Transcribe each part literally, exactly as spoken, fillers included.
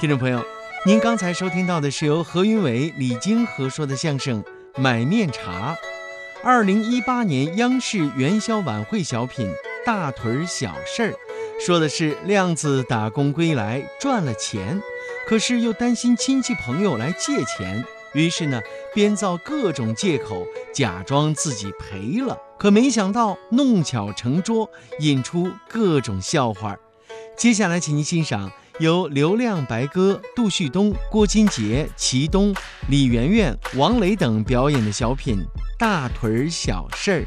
听众朋友，您刚才收听到的是由何云伟、李菁合说的相声《买面茶》。二零一八年央视元宵晚会小品《大腿小事儿》，说的是亮子打工归来赚了钱，可是又担心亲戚朋友来借钱，于是呢编造各种借口，假装自己赔了，可没想到弄巧成拙，引出各种笑话。接下来请您欣赏由刘亮、白鸽、杜旭东、郭金杰、祁东、李媛媛、王磊等表演的小品《大腿小事儿》。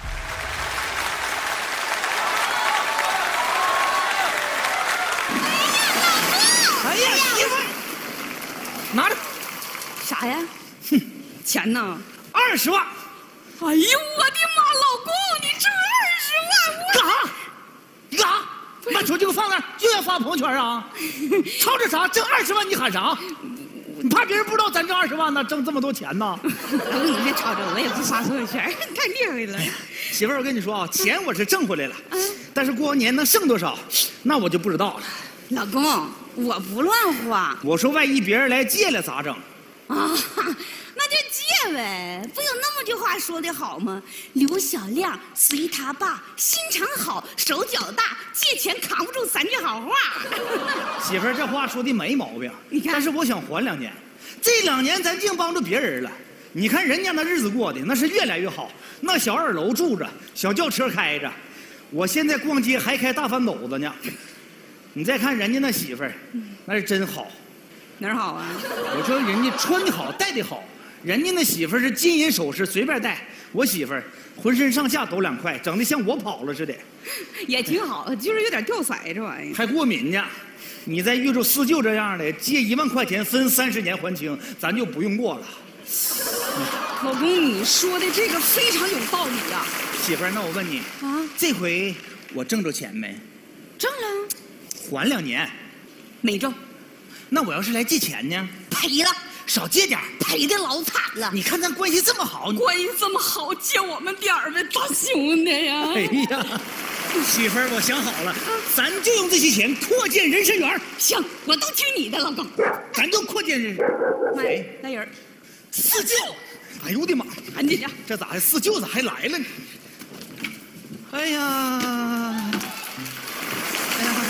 哎呀，媳妇儿，拿着。 啥呀？ 哼， 钱呢？ 二十万。 哎呦，我的妈！老公，你这二十万，我干啥？你干啥？把手机给我放那儿，就要发朋友圈啊？吵这啥？挣二十万你喊啥？你怕别人不知道咱挣二十万呢？挣这么多钱呢？ 老公，你别吵着，我也不发朋友圈，太厉害了。 媳妇儿，我跟你说啊，钱我是挣回来了，嗯，但是过年能剩多少，那我就不知道了。 老公，我不乱花。 我说万一别人来借了咋整？ 啊，那就借呗，不有那么句话说的好吗？刘小亮随他爸，心肠好，手脚大，借钱扛不住三句好话。 媳妇儿，这话说的没毛病， 你看， 但是我想还两年，这两年咱净帮助别人了。你看人家那日子过的那是越来越好，那小二楼住着，小轿车开着，我现在逛街还开大翻斗子呢。你再看人家那媳妇儿，那是真好。 哪儿好啊？ 我说人家穿的好，戴的好，人家那媳妇儿是金银首饰随便戴，我媳妇儿浑身上下抖两块，整的像我跑了似的。 也挺好，就是有点掉色这玩意儿。 还过敏呢。你再遇着四舅这样的，借一万块钱分三十年还清，咱就不用过了。 老公，你说的这个非常有道理呀。 媳妇儿，那我问你啊，这回我挣着钱没？ 挣了。 还两年。 没挣。 那我要是来借钱呢？ 赔了。 少借点， 赔的老惨了。 你看咱关系这么好， 关系这么好，借我们点儿呗，大兄弟呀！ 哎呀，媳妇儿，我想好了，啊、咱就用这些钱扩建人参园。 行，我都听你的，老公。 咱就扩建人。 哎，来人， 四舅！哎呦我的妈！ 赶紧的， 这咋的？四舅咋还来了呢？哎呀！哎呀！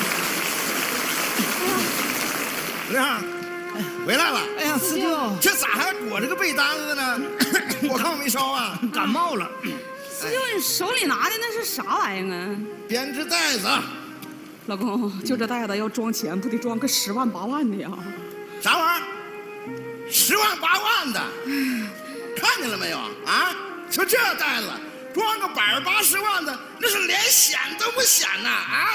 亮，回来了。 哎呀，四舅， 这咋还裹着个被单子呢？我看我没烧啊， 感冒了。 四舅，你手里拿的那是啥玩意儿啊？ 编织袋子。 老公，就这袋子要装钱，不得装个十万八万的呀？ 啥玩意儿？十万八万的？看见了没有啊？就这袋子装个百八十万的，那是连显都不显呐！啊！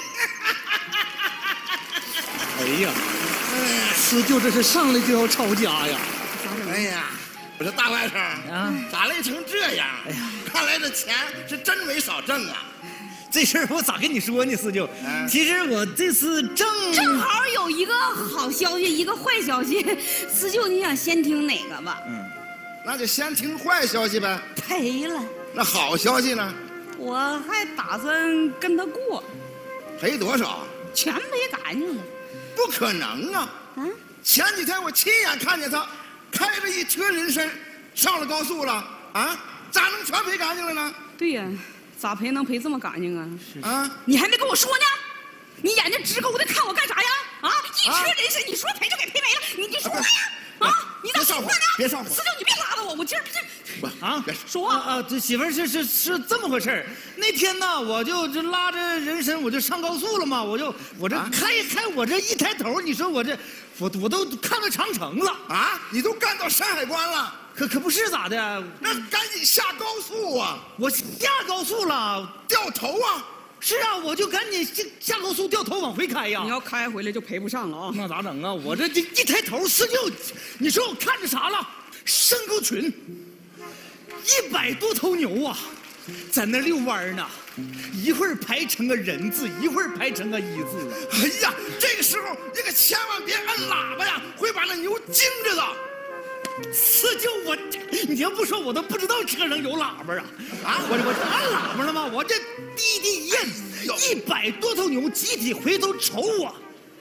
哎呀！四舅这是上来就要抄家呀！ 哎呀，我说大外甥啊，咋累成这样？哎呀，看来这钱是真没少挣啊！ 这事儿我咋跟你说呢，四舅？嗯、其实我这次正正好有一个好消息，一个坏消息。四舅，你想先听哪个吧？嗯， 那就先听坏消息呗。 赔了。 那好消息呢？ 我还打算跟他过。 赔多少？ 全赔干净了。 不可能啊！啊！前几天我亲眼看见他开着一车人参上了高速了啊！咋能全赔干净了呢？ 对呀，咋赔能赔这么干净啊？ 啊！ 你还没跟我说呢，你眼睛直勾的看我干啥呀？啊！一车人参，你说赔就给赔没了，你你说呀？啊！你咋说话呢？ 别上火！ 四舅，你别拉着我，我今儿这。 啊， 说啊啊！这媳妇儿是是是这么回事儿。那天呢，我就这拉着人参，我就上高速了嘛。我就我这开开，我这一抬头，你说我这我我都看到长城了啊！你都干到山海关了， 可可不是咋的？ 那赶紧下高速啊！ 我下高速了， 掉头啊！ 是啊，我就赶紧下下高速掉头往回开呀。 你要开回来就赔不上了啊！ 那咋整啊？我这这一抬头，四舅，你说我看着啥了？牲口群。一百多头牛啊，在那遛弯呢，一会儿排成个人字，一会儿排成个一字。 哎呀，这个时候你可千万别按喇叭呀，会把那牛惊着的。 四舅，我你要不说我都不知道车上有喇叭啊！啊，我我按喇叭了吗？我这滴滴一摁，一百多头牛集体回头瞅我，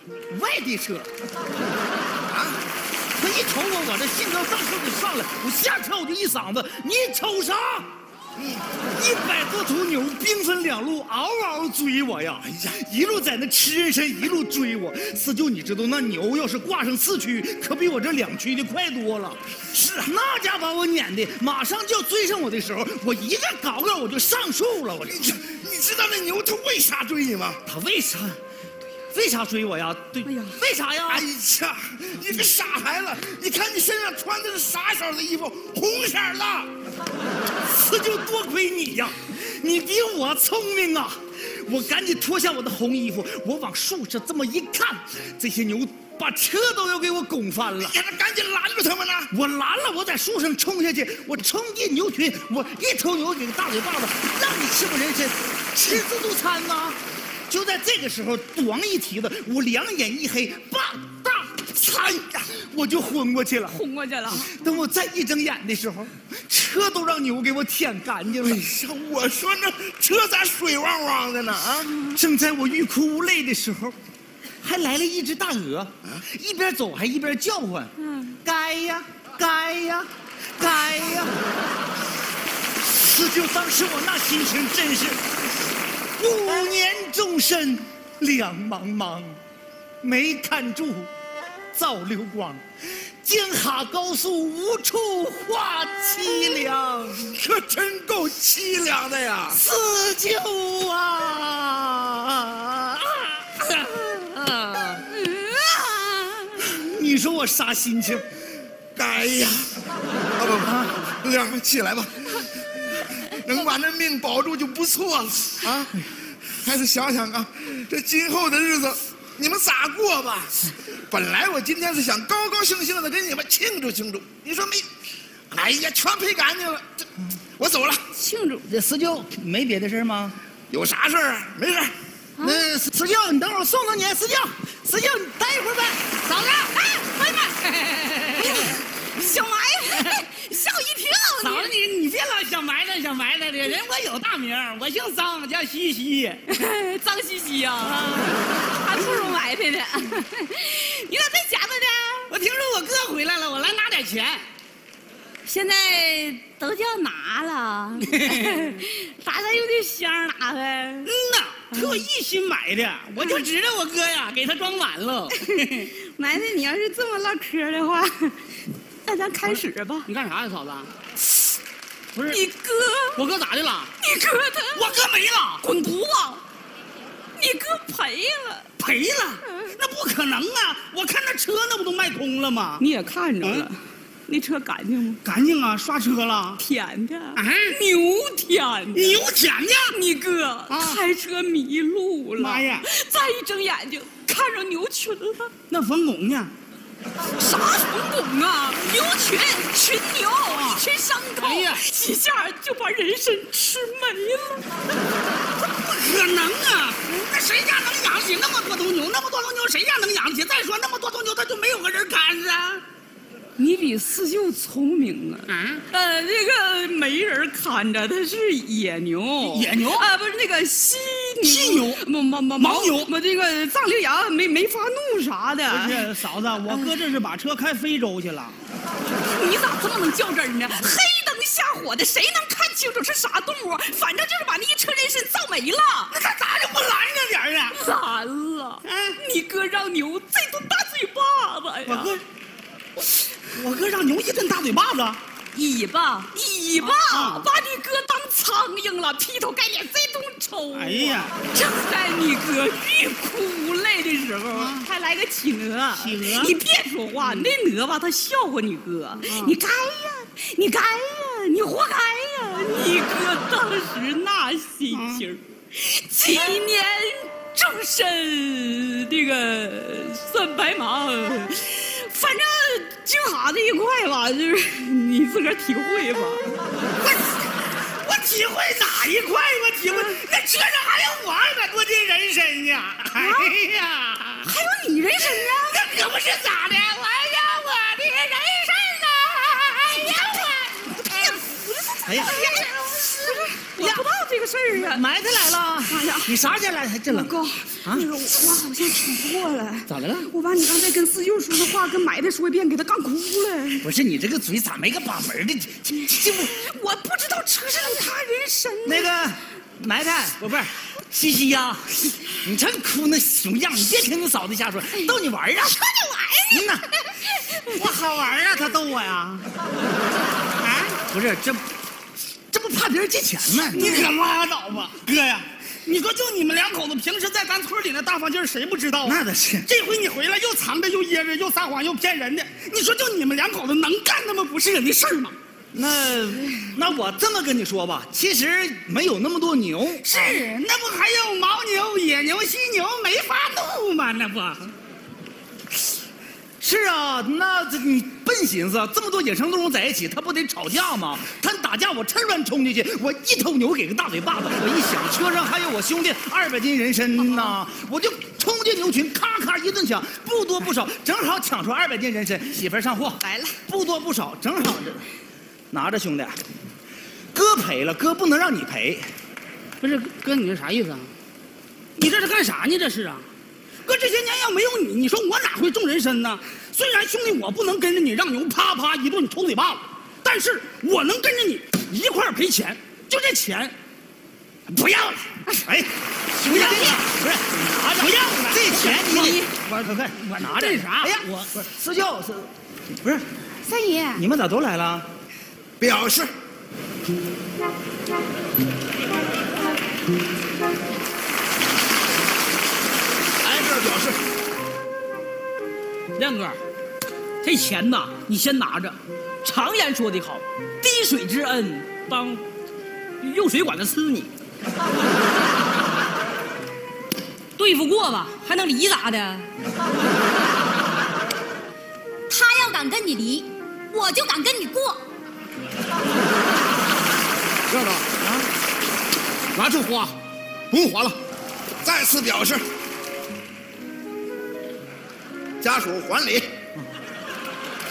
外地车。啊！他一瞅我，我这心跳当时就上来，我下车我就一嗓子：“你瞅啥？”一百多头牛兵分两路，嗷嗷追我呀！哎呀，一路在那吃人参，一路追我。四舅，你知道那牛要是挂上四驱，可比我这两驱的快多了。是啊，那家把我撵的，马上就要追上我的时候，我一个高个我就上树了。我这， 你知道那牛它为啥追你吗？ 它为啥？为啥追我呀？对，哎呀，为啥呀？ 哎呀，你个傻孩子！你看你身上穿的是啥色的衣服？红色的。 这就多亏你呀，你比我聪明啊！我赶紧脱下我的红衣服，我往树上这么一看，这些牛把车都要给我拱翻了。 你还赶紧拦住他们呢！ 我拦了，我在树上冲下去，我冲进牛群，我一头牛给个大嘴巴子，让你吃不人参，吃自助餐呐！就在这个时候，咣一蹄子，我两眼一黑，吧嗒，哎呀，我就昏过去了。 昏过去了。 等我再一睁眼的时候，车都让牛给我舔干净了。哎呀，我说那车咋水汪汪的呢？啊！ 正在我欲哭无泪的时候，还来了一只大鹅，啊、一边走还一边叫唤：“嗯，该呀，该呀，该呀！”四舅，当时我那心情真是。五年终身两茫茫，没看住早流光。京哈高速无处话凄凉， 可真够凄凉的呀！ 四舅啊！你说我啥心情？ 该呀！啊不不，亮起来吧。能把那命保住就不错了啊！还是想想啊，这今后的日子你们咋过吧？本来我今天是想高高兴兴的跟你们庆祝庆祝，你说没？哎呀，全赔干净了。这，我走了。 庆祝？这四舅没别的事吗？ 有啥事啊？没事。 那四舅，你等会儿送送你。四舅，四舅，你待一会儿呗。 嫂子，哎，朋友们，小埋汰，吓我一跳！ 嫂子，你你别老想埋汰想埋汰的，人我有大名，我姓张，叫西西， 张西西呀，还不如埋汰呢。你咋在家呢呢？ 我听说我哥回来了，我来拿点钱。 现在都叫拿了，打算有点香拿呗。 嗯呐，特一心买的，我就知道我哥呀给他装满了。 埋汰，你要是这么唠嗑的话，那咱开始吧。 你干啥呀，嫂子？不是你哥， 我哥咋的了？ 你哥他， 我哥没了， 滚犊子！你哥赔了， 赔了？那不可能啊！我看那车那不都卖空了吗？ 你也看着了。嗯，那车干净吗？ 干净啊，刷车了。 舔的啊， 牛舔的， 牛舔的。 你哥、啊、开车迷路了， 妈呀！ 再一睁眼睛看着牛群了。 那冯巩呢？ 啥冯巩啊？牛群，群牛， 啊、 一群牲口，哎呀，几下就把人参吃没了。 不可能啊！那谁家能养起那么多头牛？那么多头牛谁家能养起？再说那么多头牛，他就没有个人看着。 你比四舅聪明啊！啊，呃，那个没人看着，它是野牛， 野牛啊，不是那个犀牛， 犀牛， 毛毛毛牦牛， 我这个藏羚羊没没发怒啥的。 不是嫂子，我哥这是把车开非洲去了。 你咋这么能较真呢？黑灯瞎火的，谁能看清楚是啥动物？反正就是把那一车人参造没了。 那他咋就不拦着点啊？ 拦了！嗯，你哥让牛这顿大嘴巴子呀！ 我哥。我哥让牛一顿大嘴巴子， 尾巴尾巴、啊、把你哥当苍蝇了，劈头盖脸这顿抽。 哎呀！ 正在你哥欲哭无泪的时候，啊、还来个企鹅。 企鹅， 你别说话，嗯、那鹅吧，他笑话你哥，啊、你该呀，你该呀，你活该呀！你哥当时那心情，啊、七年终身这个算白忙。反正京哈这一块吧，就是你自个儿体会吧。 我我体会哪一块？我体会那车上还有我二百多斤人参呢。哎呀， 还有你人参呢？ 那可不是咋的？我要我的人参啊！哎呀我， 哎呀，我不知道这个事儿啊？ 埋汰来了。 哎呀， 你啥时间来？还真冷。 哥，那个我好像挺过了。 咋的了？ 我把你刚才跟四舅说的话跟埋汰说一遍，给他干哭了。 不是你这个嘴咋没个把门的？这这不， 我不知道扯上他人身。 那个埋汰，不不是，西西呀，你真哭那熊样，你别听你嫂子瞎说，逗你玩啊， 逗你玩嗯呐， 我好玩啊，他逗我呀。 啊，不是这，这不怕别人借钱吗？ 你可拉倒吧，哥呀！你说就你们两口子，平时在咱村里那大方劲儿，谁不知道啊？ 那倒是。 这回你回来又藏着又掖着又撒谎又骗人的，你说就你们两口子能干那么不是人的事儿吗？ 那那我这么跟你说吧，其实没有那么多牛。 是，那不还有牦牛、野牛、犀牛没发怒吗？那不。 是啊，那这你笨寻思，这么多野生动物在一起，它不得吵架吗？它打架，我趁乱冲进去，我一头牛给个大嘴巴子。我一想，车上还有我兄弟二百斤人参呐，我就冲进牛群，咔咔一顿抢，不多不少，正好抢出二百斤人参。媳妇儿上货来了， 不多不少，正好这拿着兄弟，哥赔了，哥不能让你赔。 不是哥，你这啥意思啊？你这是干啥呢？这是啊？哥，这些年要没有你，你说我哪会种人参呢？虽然兄弟我不能跟着你让牛啪啪一顿抽嘴巴子，但是我能跟着你一块儿赔钱。就这钱，不要了。 哎， 不要了， 不是拿着， 不要了， 这钱你我快快， 我拿着啥？ 哎呀， 我不是四舅是，不是三爷， 你们咋都来了？ 表示挨个表示。 亮哥，这钱呐，你先拿着。常言说得好，滴水之恩，当用水管子呲你。 对付过吧，还能离咋的？ 他要敢跟你离，我就敢跟你过。 院长啊，拿去花，不用还了。再次表示，家属还礼。